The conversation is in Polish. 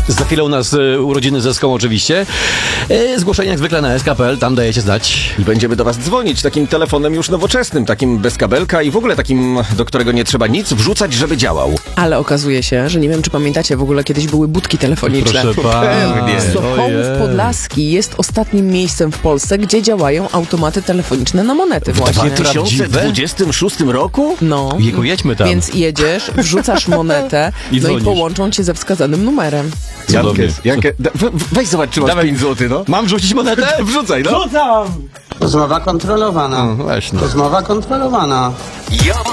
Za chwilę u nas urodziny ze Ską oczywiście. Zgłoszenia jak zwykle na SK.pl, tam dajecie znać. I będziemy do was dzwonić takim telefonem już nowoczesnym, takim bez kabelka i w ogóle takim, do którego nie trzeba nic wrzucać, żeby działał. Ale okazuje się, że nie wiem, czy pamiętacie, w ogóle kiedyś były budki telefoniczne. Proszę pana. Sokołów Podlaski jest ostatnim miejscem w Polsce, gdzie działają automaty telefoniczne na monety W właśnie. 2026 roku? No, Wieku, jedźmy tam. więc jedziesz, wrzucasz monetę, I no i dzwonisz. połączą cię ze wskazanym numerem. Cudownie. Jankę, weź zobacz, czy masz Dawaj. 5 zł, no. Mam wrzucić monetę? Wrzucaj, no. Rozmowa kontrolowana. Właśnie. Rozmowa kontrolowana. Ja